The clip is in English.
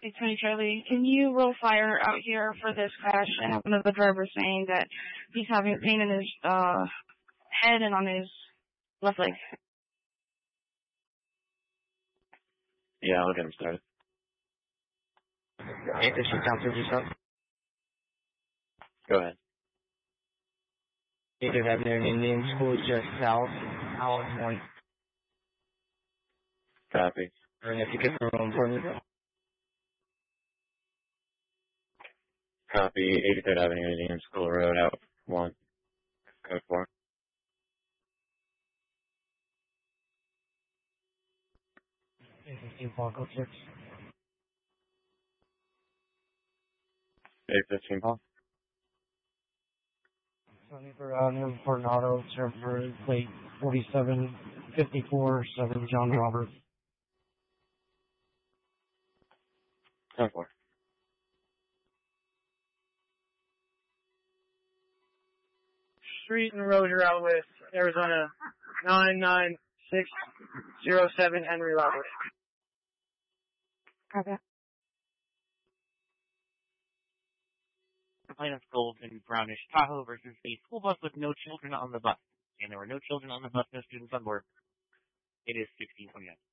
It's 20 Charlie. Can you roll fire out here for this crash? I have another driver saying that he's having pain in his head and on his left leg. Yeah, I'll get him started. Anthony, down 50 Go ahead. Native Avenue Indian School just south, Allen Point. Copy. And if you get the room for me. Copy. 83rd Avenue Indian School Road out 1. Code 4. Paul, go 6. 815 Paul. Sunny for Newport Auto, server plate 4754, 7 John Roberts. 10-4. Street and Roger out with Arizona 99607 Henry Robert. Okay. Plaintiff's Golden Brownish Tahoe versus a school bus with no children on the bus. And there were no children on the bus, no students on board. It is 1629.